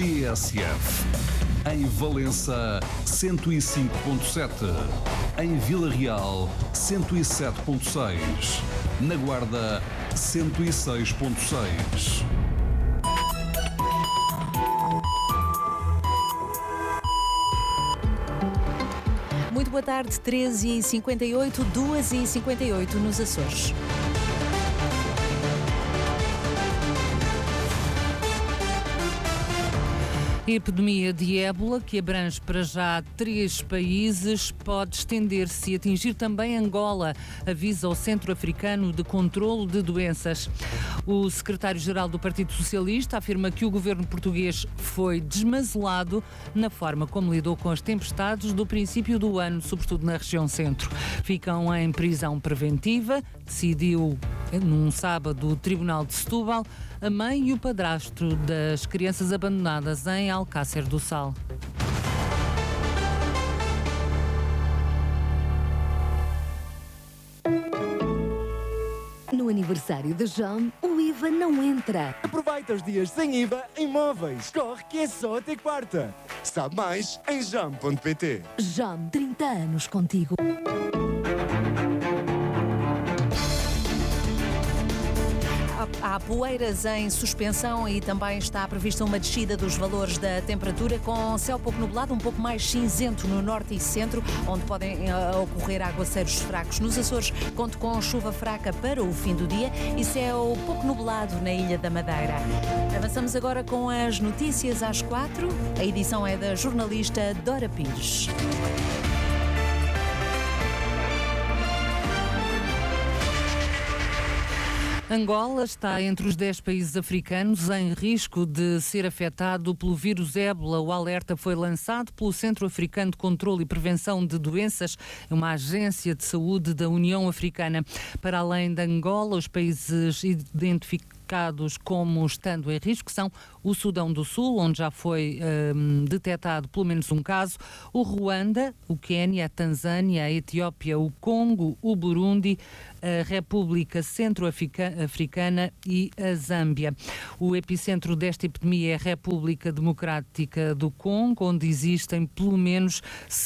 TSF. Em Valença, 105.7. Em Vila Real, 107.6. Na Guarda, 106.6. Muito boa tarde, 13h58, 2h58 nos Açores. A epidemia de ébola, que abrange para já 3 países, pode estender-se e atingir também Angola, avisa o Centro Africano de Controlo de Doenças. O secretário-geral do Partido Socialista afirma que o governo português foi desmazolado na forma como lidou com as tempestades do princípio do ano, sobretudo na região centro. Ficam em prisão preventiva, decidiu num sábado o Tribunal de Setúbal, a mãe e o padrasto das crianças abandonadas em Alcácer do Sal. No aniversário da JAM, o IVA não entra. Aproveita os dias sem IVA em móveis. Corre que é só até quarta. Sabe mais em jam.pt. JAM, 30 anos contigo. Há poeiras em suspensão e também está prevista uma descida dos valores da temperatura, com céu pouco nublado, um pouco mais cinzento no norte e centro, onde podem ocorrer aguaceiros fracos. Nos Açores, conto com chuva fraca para o fim do dia e céu pouco nublado na Ilha da Madeira. Avançamos agora com as notícias às 4. A edição é da jornalista Dora Pires. Angola está entre os 10 países africanos em risco de ser afetado pelo vírus ébola. O alerta foi lançado pelo Centro Africano de Controlo e Prevenção de Doenças, uma agência de saúde da União Africana. Para além de Angola, os países identificados como estando em risco são o Sudão do Sul, onde já foi detectado pelo menos um caso, o Ruanda, o Quénia, a Tanzânia, a Etiópia, o Congo, o Burundi, a República Centro-Africana e a Zâmbia. O epicentro desta epidemia é a República Democrática do Congo, onde existem pelo menos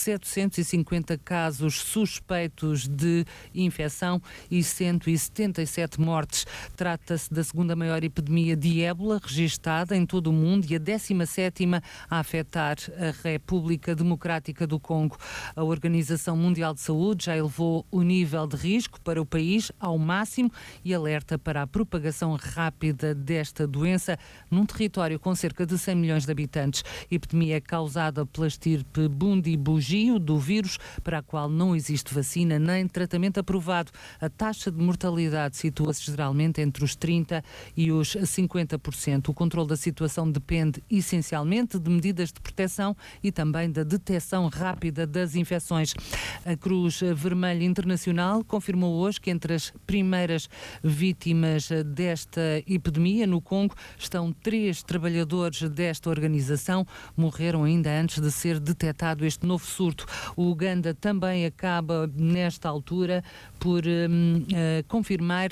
750 casos suspeitos de infecção e 177 mortes. Trata-se da segunda maior epidemia de ébola registada em todo o mundo e a 17ª a afetar a República Democrática do Congo. A Organização Mundial de Saúde já elevou o nível de risco para o país ao máximo e alerta para a propagação rápida desta doença num território com cerca de 100 milhões de habitantes. A epidemia é causada pela estirpe bundibugio do vírus, para a qual não existe vacina nem tratamento aprovado. A taxa de mortalidade situa-se geralmente entre os 30% e os 50%. O controle da situação depende essencialmente de medidas de proteção e também da detecção rápida das infecções. A Cruz Vermelha Internacional confirmou hoje que entre as primeiras vítimas desta epidemia no Congo estão 3 trabalhadores desta organização. Morreram ainda antes de ser detectado este novo surto. O Uganda também acaba, nesta altura, por confirmar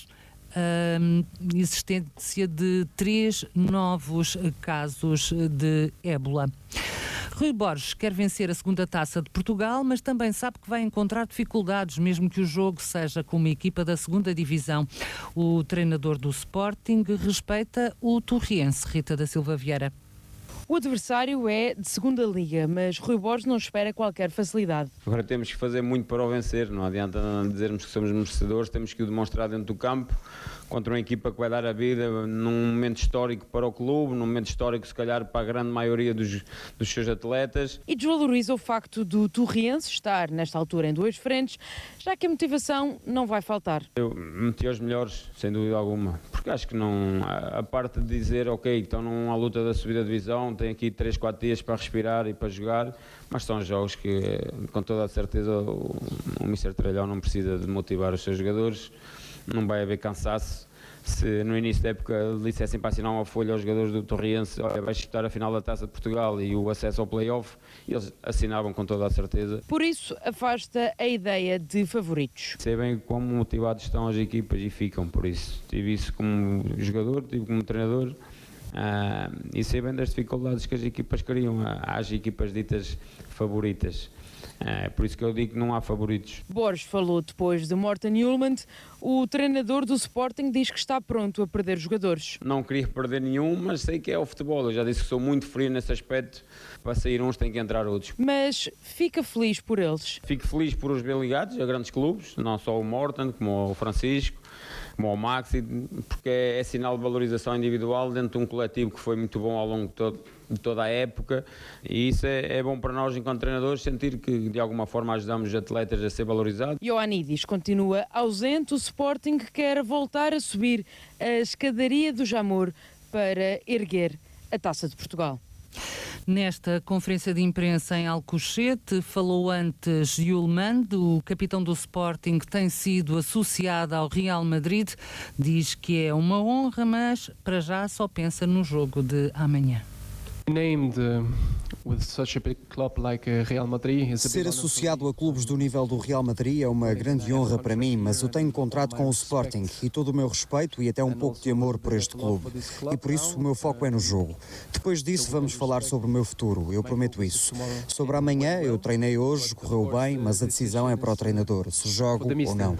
existência de 3 novos casos de ébola. Rui Borges quer vencer a segunda taça de Portugal, mas também sabe que vai encontrar dificuldades, mesmo que o jogo seja com uma equipa da segunda divisão. O treinador do Sporting respeita o torriense, Rita da Silva Vieira. O adversário é de segunda liga, mas Rui Borges não espera qualquer facilidade. Agora temos que fazer muito para o vencer, não adianta dizermos que somos merecedores, temos que o demonstrar dentro do campo, contra uma equipa que vai dar a vida num momento histórico para o clube, num momento histórico se calhar para a grande maioria dos seus atletas. E desvaloriza o facto do torriense estar nesta altura em 2 frentes, já que a motivação não vai faltar. Eu meti os melhores, sem dúvida alguma, porque acho que não, a parte de dizer, ok, estão numa luta da subida de divisão, tem aqui 3, 4 dias para respirar e para jogar, mas são jogos que, com toda a certeza, o Mr. Tralhão não precisa de motivar os seus jogadores, não vai haver cansaço. Se no início da época dissessem para assinar uma folha aos jogadores do Torriense, olha, vai disputar a final da Taça de Portugal e o acesso ao play-off, eles assinavam com toda a certeza. Por isso, afasta a ideia de favoritos. Sei bem como motivados estão as equipas e ficam por isso. Tive isso como jogador, tive como treinador. E sei bem das dificuldades que as equipas criam, às equipas ditas favoritas. É por isso que eu digo que não há favoritos. Borges falou depois de Morten Hjulmand. O treinador do Sporting diz que está pronto a perder jogadores. Não queria perder nenhum, mas sei que é o futebol. Eu já disse que sou muito frio nesse aspecto. Para sair uns tem que entrar outros. Mas fica feliz por eles. Fico feliz por os ver ligados a grandes clubes, não só o Morten, como o Francisco, como o Maxi, porque é sinal de valorização individual dentro de um coletivo que foi muito bom ao longo de toda a época, e isso é bom para nós enquanto treinadores, sentir que de alguma forma ajudamos os atletas a ser valorizados. Ioannidis continua ausente. O Sporting quer voltar a subir a escadaria do Jamor para erguer a Taça de Portugal. Nesta conferência de imprensa em Alcochete, falou antes Hjulmand, o capitão do Sporting, que tem sido associado ao Real Madrid. Diz que é uma honra, mas para já só pensa no jogo de amanhã. Ser associado a clubes do nível do Real Madrid é uma grande honra para mim, mas eu tenho contrato com o Sporting e todo o meu respeito e até um pouco de amor por este clube. E por isso o meu foco é no jogo. Depois disso vamos falar sobre o meu futuro, eu prometo isso. Sobre amanhã, eu treinei hoje, correu bem, mas a decisão é para o treinador, se jogo ou não.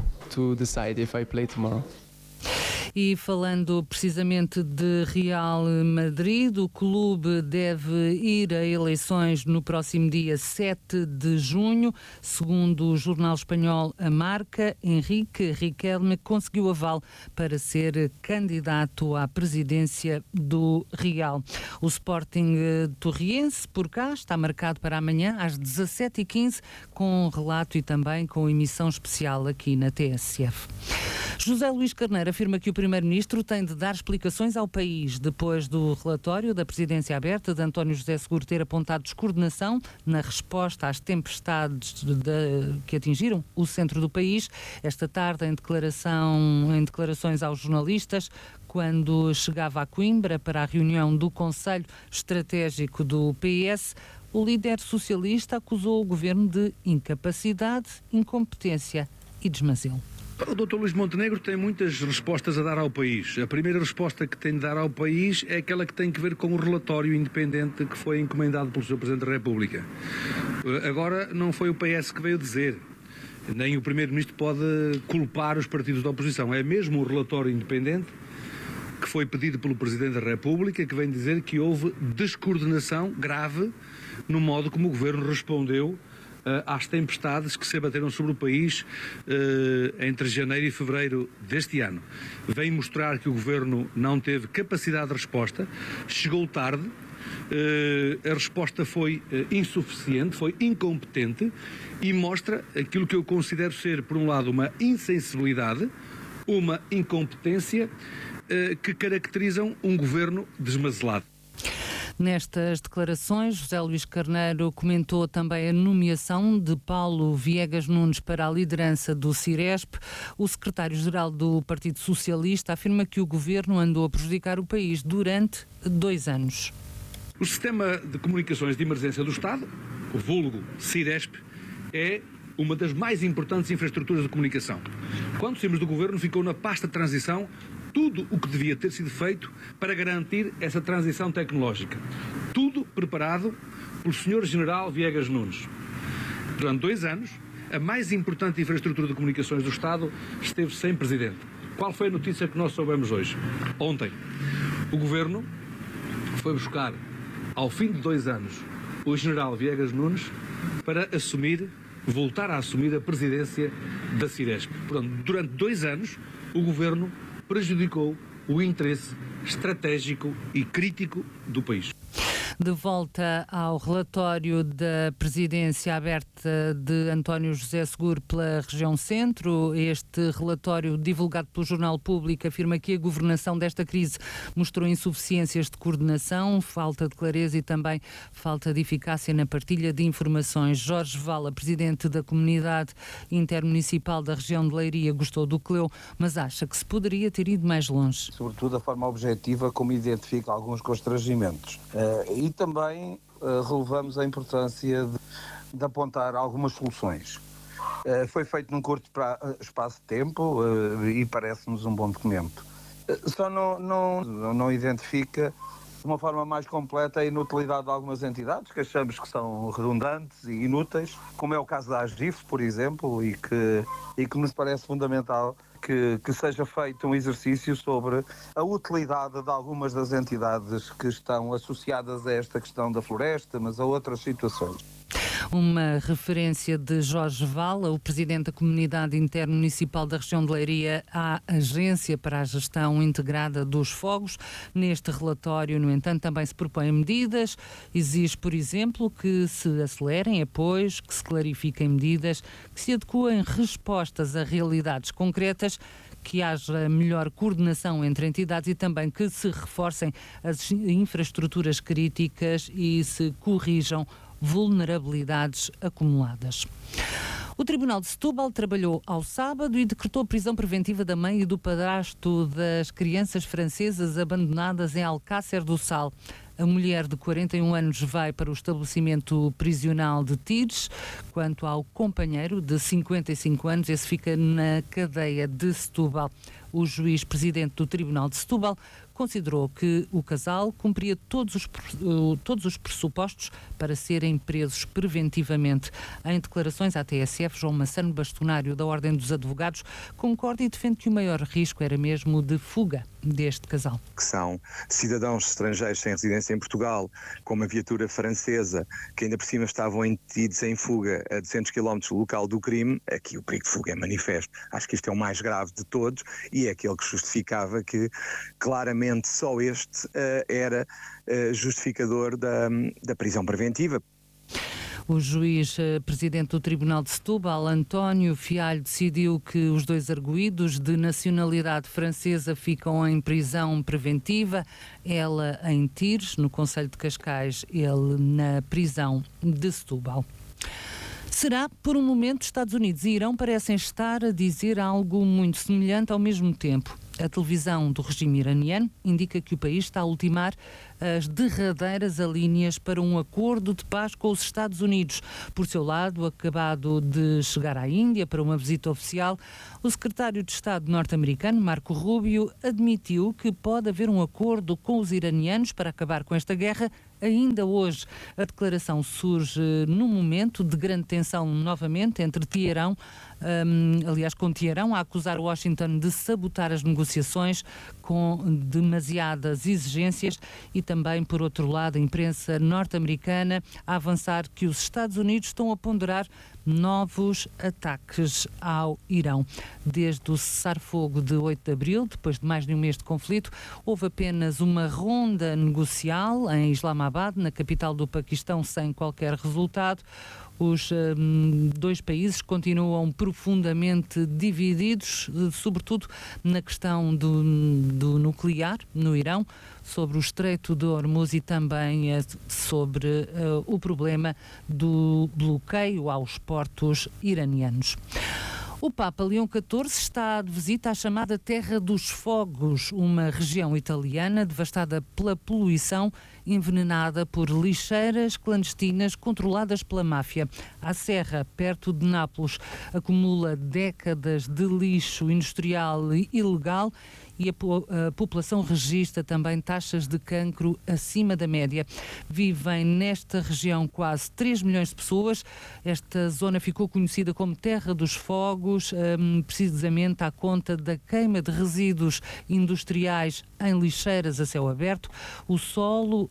E falando precisamente de Real Madrid, o clube deve ir a eleições no próximo dia 7 de junho. Segundo o jornal espanhol A Marca, Henrique Riquelme conseguiu aval para candidato à presidência do Real. O Sporting Torriense, por cá, está marcado para amanhã às 17h15, com relato e também com emissão especial aqui na TSF. José Luís Carneiro afirma que o Primeiro-Ministro tem de dar explicações ao país depois do relatório da Presidência Aberta de António José Seguro ter apontado descoordenação na resposta às tempestades que atingiram o centro do país. Esta tarde, em declarações aos jornalistas, quando chegava a Coimbra para a reunião do Conselho Estratégico do PS, o líder socialista acusou o governo de incapacidade, incompetência e desmazelo. O Dr. Luís Montenegro tem muitas respostas a dar ao país. A primeira resposta que tem de dar ao país é aquela que tem que ver com o relatório independente que foi encomendado pelo Sr. Presidente da República. Agora, não foi o PS que veio dizer, nem o Primeiro-Ministro pode culpar os partidos da oposição. É mesmo o relatório independente que foi pedido pelo Presidente da República que vem dizer que houve descoordenação grave no modo como o Governo respondeu às tempestades que se abateram sobre o país entre janeiro e fevereiro deste ano. Vem mostrar que o Governo não teve capacidade de resposta, chegou tarde, a resposta foi insuficiente, foi incompetente e mostra aquilo que eu considero ser, por um lado, uma insensibilidade, uma incompetência que caracterizam um Governo desmazelado. Nestas declarações, José Luís Carneiro comentou também a nomeação de Paulo Viegas Nunes para a liderança do Ciresp. O secretário-geral do Partido Socialista afirma que o governo andou a prejudicar o país durante 2 anos. O sistema de comunicações de emergência do Estado, o vulgo Ciresp, é uma das mais importantes infraestruturas de comunicação. Quando saímos do governo, ficou na pasta de transição tudo o que devia ter sido feito para garantir essa transição tecnológica. Tudo preparado pelo Sr. General Viegas Nunes. Durante 2 anos, a mais importante infraestrutura de comunicações do Estado esteve sem presidente. Qual foi a notícia que nós soubemos hoje? Ontem, o Governo foi buscar, ao fim de 2 anos, o General Viegas Nunes para voltar a assumir a presidência da Ciresp. Portanto, durante 2 anos, o Governo prejudicou o interesse estratégico e crítico do país. De volta ao relatório da Presidência Aberta de António José Seguro pela região centro, este relatório divulgado pelo Jornal Público afirma que a governação desta crise mostrou insuficiências de coordenação, falta de clareza e também falta de eficácia na partilha de informações. Jorge Vala, presidente da Comunidade Intermunicipal da região de Leiria, gostou do que leu, mas acha que se poderia ter ido mais longe. Sobretudo a forma objetiva como identifica alguns constrangimentos. E também relevamos a importância de apontar algumas soluções. Foi feito num curto espaço de tempo e parece-nos um bom documento. Só não identifica de uma forma mais completa a inutilidade de algumas entidades que achamos que são redundantes e inúteis, como é o caso da AGIF, por exemplo, e que nos parece fundamental que seja feito um exercício sobre a utilidade de algumas das entidades que estão associadas a esta questão da floresta, mas a outras situações. Uma referência de Jorge Vala, o presidente da Comunidade Intermunicipal da região de Leiria, à Agência para a Gestão Integrada dos Fogos. Neste relatório, no entanto, também se propõem medidas. Exige, por exemplo, que se acelerem apoios, que se clarifiquem medidas, que se adequem respostas a realidades concretas, que haja melhor coordenação entre entidades e também que se reforcem as infraestruturas críticas e se corrijam vulnerabilidades acumuladas. O Tribunal de Setúbal trabalhou ao sábado e decretou prisão preventiva da mãe e do padrasto das crianças francesas abandonadas em Alcácer do Sal. A mulher de 41 anos vai para o estabelecimento prisional de Tires. Quanto ao companheiro de 55 anos, esse fica na cadeia de Setúbal. O juiz presidente do Tribunal de Setúbal considerou que o casal cumpria todos os pressupostos para serem presos preventivamente. Em declarações à TSF, João Massano, bastonário da Ordem dos Advogados, concorda e defende que o maior risco era mesmo de fuga deste casal. Que são cidadãos estrangeiros sem residência em Portugal, com uma viatura francesa, que ainda por cima estavam detidos em fuga a 200 km do local do crime. Aqui o perigo de fuga é manifesto. Acho que isto é o mais grave de todos e é aquele que justificava que, claramente, só este era justificador da prisão preventiva. O juiz presidente do Tribunal de Setúbal, António Fialho, decidiu que os dois arguidos de nacionalidade francesa ficam em prisão preventiva, ela em Tires, no concelho de Cascais, ele na prisão de Setúbal. Será, por um momento, Estados Unidos e Irão parecem estar a dizer algo muito semelhante ao mesmo tempo. A televisão do regime iraniano indica que o país está a ultimar as derradeiras alíneas para um acordo de paz com os Estados Unidos. Por seu lado, acabado de chegar à Índia para uma visita oficial, o secretário de Estado norte-americano, Marco Rubio, admitiu que pode haver um acordo com os iranianos para acabar com esta guerra ainda hoje. A declaração surge num momento de grande tensão novamente entre Teherão, com Teherão a acusar Washington de sabotar as negociações com demasiadas exigências e também, por outro lado, a imprensa norte-americana a avançar que os Estados Unidos estão a ponderar novos ataques ao Irão. Desde o cessar-fogo de 8 de abril, depois de mais de um mês de conflito, houve apenas uma ronda negocial em Islamabad, na capital do Paquistão, sem qualquer resultado. Os dois países continuam profundamente divididos, sobretudo na questão do nuclear no Irão, sobre o Estreito de Hormuz e também sobre o problema do bloqueio aos portos iranianos. O Papa Leão XIV está de visita à chamada Terra dos Fogos, uma região italiana devastada pela poluição, envenenada por lixeiras clandestinas controladas pela máfia. A serra, perto de Nápoles, acumula décadas de lixo industrial e ilegal e a população registra também taxas de cancro acima da média. Vivem nesta região quase 3 milhões de pessoas. Esta zona ficou conhecida como Terra dos Fogos, precisamente à conta da queima de resíduos industriais em lixeiras a céu aberto. O solo,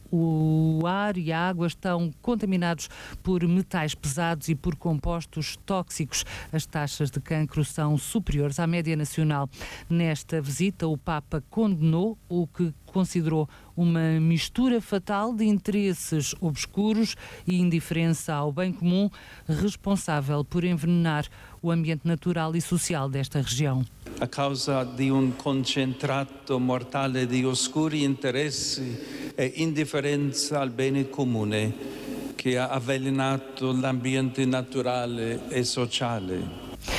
o ar e a água estão contaminados por metais pesados e por compostos tóxicos. As taxas de cancro são superiores à média nacional. Nesta visita, o Papa condenou o que considerou uma mistura fatal de interesses obscuros e indiferença ao bem comum, responsável por envenenar o ambiente natural e social desta região. A causa di concentrato mortale di oscuri interessi e indifferenza al bene comune che ha avvelenato l'ambiente naturale e sociale.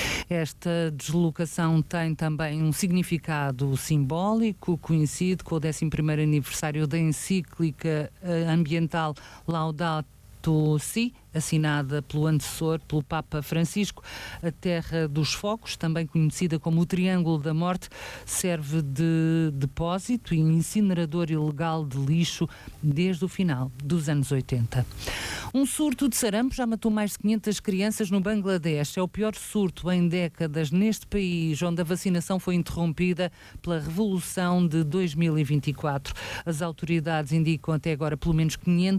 Esta deslocação tem também um significado simbólico, coincide com o 11º aniversário da encíclica ambiental Laudato Si, assinada pelo antecessor, pelo Papa Francisco. A Terra dos Focos, também conhecida como o Triângulo da Morte, serve de depósito e incinerador ilegal de lixo desde o final dos anos 80. Um surto de sarampo já matou mais de 500 crianças no Bangladesh. É o pior surto em décadas neste país, onde a vacinação foi interrompida pela Revolução de 2024. As autoridades indicam até agora pelo menos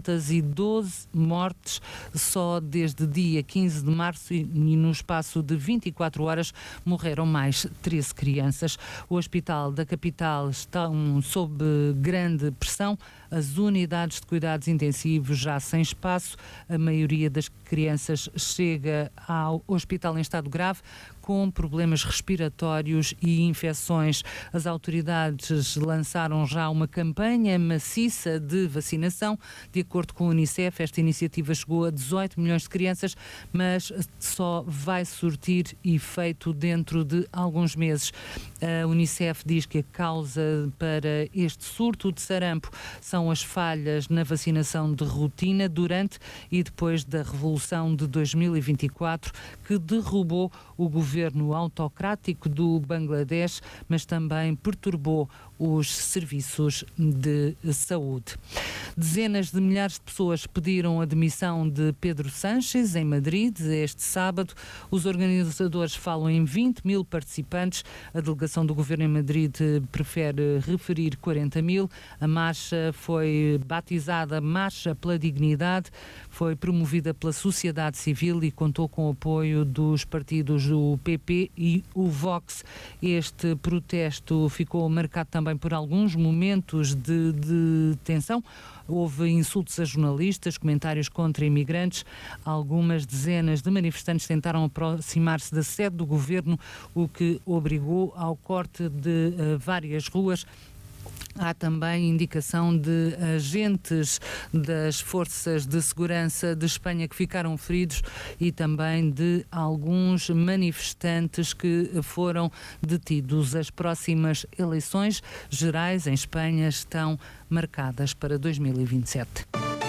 512 mortes só desde dia 15 de março e no espaço de 24 horas morreram mais 13 crianças. O hospital da capital está sob grande pressão. As unidades de cuidados intensivos já sem espaço. A maioria das crianças chega ao hospital em estado grave, com problemas respiratórios e infecções. As autoridades lançaram já uma campanha maciça de vacinação. De acordo com a Unicef, esta iniciativa chegou a 18 milhões de crianças, mas só vai surtir efeito dentro de alguns meses. A Unicef diz que a causa para este surto de sarampo são as falhas na vacinação de rotina durante e depois da Revolução de 2024, que derrubou o governo autocrático do Bangladesh, mas também perturbou os serviços de saúde. Dezenas de milhares de pessoas pediram a demissão de Pedro Sánchez em Madrid este sábado. Os organizadores falam em 20 mil participantes. A delegação do governo em Madrid prefere referir 40 mil. A marcha foi batizada Marcha pela Dignidade, foi promovida pela sociedade civil e contou com o apoio dos partidos do PP e o Vox. Este protesto ficou marcado também por alguns momentos de tensão. Houve insultos a jornalistas, comentários contra imigrantes. Algumas dezenas de manifestantes tentaram aproximar-se da sede do governo, o que obrigou ao corte de várias ruas. Há também indicação de agentes das forças de segurança de Espanha que ficaram feridos e também de alguns manifestantes que foram detidos. As próximas eleições gerais em Espanha estão marcadas para 2027.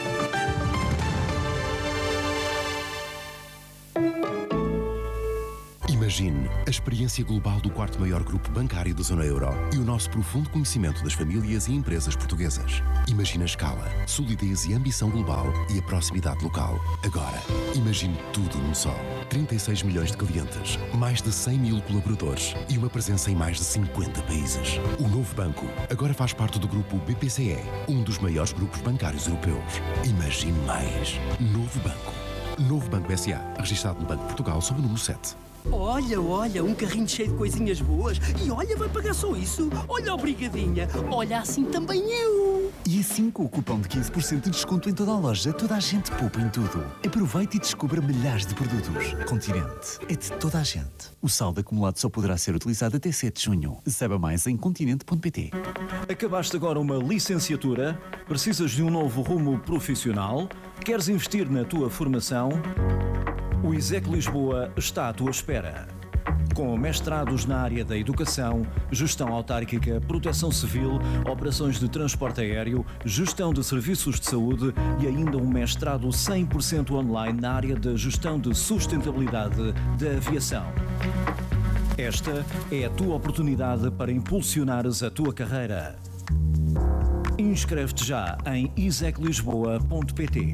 Imagine a experiência global do quarto maior grupo bancário da zona euro e o nosso profundo conhecimento das famílias e empresas portuguesas. Imagine a escala, solidez e ambição global e a proximidade local. Agora, imagine tudo num só. 36 milhões de clientes, mais de 100 mil colaboradores e uma presença em mais de 50 países. O novo banco agora faz parte do grupo BPCE, um dos maiores grupos bancários europeus. Imagine mais. Novo Banco. Novo Banco S.A., registado no Banco de Portugal sob o número 7. Olha, um carrinho cheio de coisinhas boas. E olha, vai pagar só isso. Olha, obrigadinha. Olha, assim também eu. E assim, com o cupom de 15% de desconto em toda a loja, toda a gente poupa em tudo. Aproveite e descubra milhares de produtos. Continente é de toda a gente. O saldo acumulado só poderá ser utilizado até 7 de junho. Saiba mais em continente.pt. Acabaste agora uma licenciatura? Precisas de um novo rumo profissional? Queres investir na tua formação? O ISEC Lisboa está à tua espera. Com mestrados na área da educação, gestão autárquica, proteção civil, operações de transporte aéreo, gestão de serviços de saúde e ainda um mestrado 100% online na área da gestão de sustentabilidade da aviação. Esta é a tua oportunidade para impulsionares a tua carreira. Inscreve-te já em iseclisboa.pt.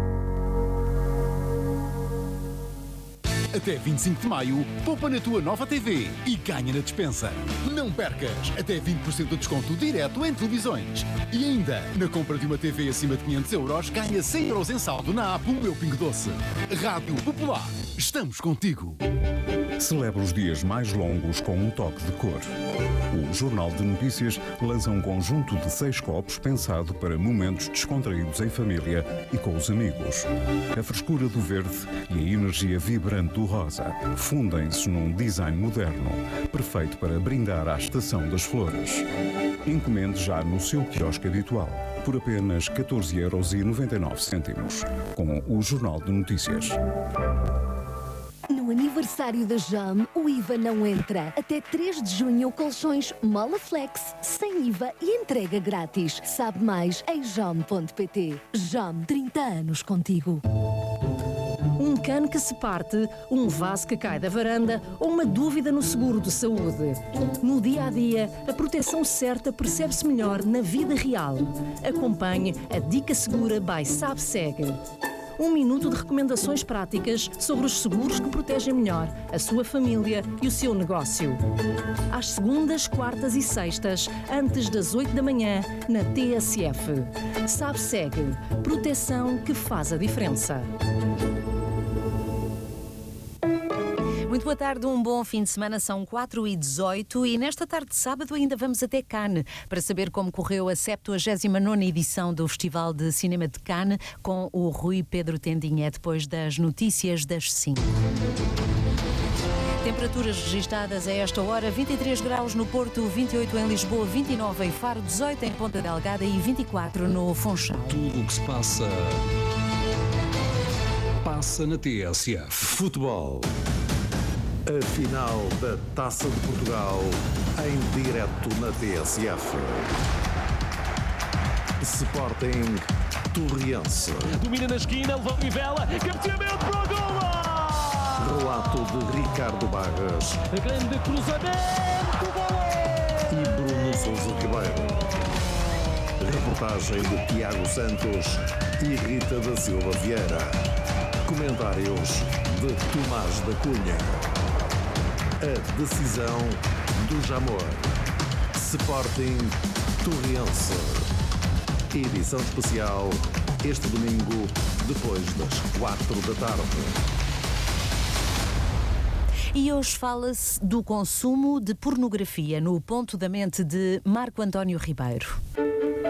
Até 25 de maio, poupa na tua nova TV e ganha na despensa. Não percas! Até 20% de desconto direto em televisões. E ainda, na compra de uma TV acima de 500 euros, ganha 100 euros em saldo na app O Meu Pingo Doce. Rádio Popular. Estamos contigo. Celebra os dias mais longos com um toque de cor. O Jornal de Notícias lança um conjunto de 6 copos pensado para momentos descontraídos em família e com os amigos. A frescura do verde e a energia vibrante do rosa fundem-se num design moderno, perfeito para brindar à estação das flores. Encomende já no seu quiosque habitual, por apenas 14,99€, com o Jornal de Notícias. No aniversário da JAM, o IVA não entra. Até 3 de junho, colchões Molaflex, sem IVA e entrega grátis. Sabe mais em jam.pt. JAM, 30 anos contigo. Um cano que se parte, um vaso que cai da varanda ou uma dúvida no seguro de saúde. No dia a dia, a proteção certa percebe-se melhor na vida real. Acompanhe a Dica Segura by SABSEG. 1 minuto de recomendações práticas sobre os seguros que protegem melhor a sua família e o seu negócio. Às segundas, quartas e sextas, antes das 8 da manhã, na TSF. SABSEG. Proteção que faz a diferença. Muito boa tarde, um bom fim de semana, são 4h18 e nesta tarde de sábado ainda vamos até Cannes para saber como correu a 79ª edição do Festival de Cinema de Cannes com o Rui Pedro Tendinha, depois das notícias das 5. Temperaturas registadas a esta hora: 23 graus no Porto, 28 em Lisboa, 29 em Faro, 18 em Ponta Delgada e 24 no Funchal. Tudo o que se passa na TSF. Futebol. A final da Taça de Portugal em direto na TSF. Sporting Torriense. Domina na esquina, levou Rivela, cabeceamento para o golo! Relato de Ricardo Barras. Grande cruzamento, golo! E Bruno Sousa Ribeiro. Reportagem de Tiago Santos e Rita da Silva Vieira. Comentários de Tomás da Cunha. A decisão do Jamor. Sporting Torriense. Edição especial este domingo, depois das 4 da tarde. E hoje fala-se do consumo de pornografia no Ponto da Mente de Marco António Ribeiro.